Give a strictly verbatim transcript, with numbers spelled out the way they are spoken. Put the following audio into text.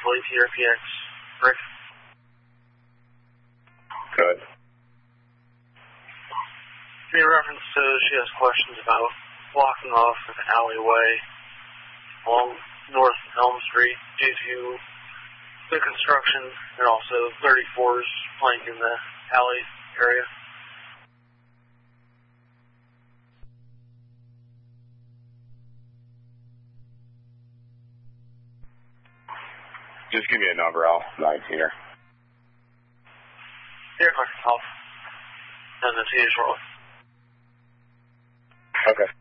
Philly T R P X. Rick? Good. In reference to, she has questions about blocking off an alleyway along North Elm Street due to the construction and also thirty-fours playing in the alley area. Just give me a number, I'll nineteen her. Here, I'll and the T is rolling. Okay.